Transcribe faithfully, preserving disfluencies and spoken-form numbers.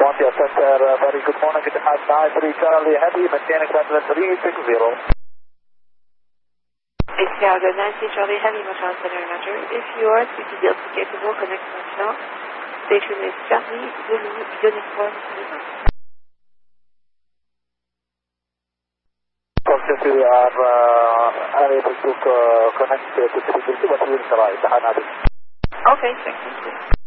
Monty Center, uh, very good morning. It has nine three Charlie Heavy, mechanic level three six zero. It's Chicago nine three Charlie Heavy, Machine Center Roger. If you are to be capable, connect maintenant. Station is Charlie, Zulu, Uniform, Lima. Since we are uh, unable to uh, connect to the frequency, but we will try. Okay, thank you.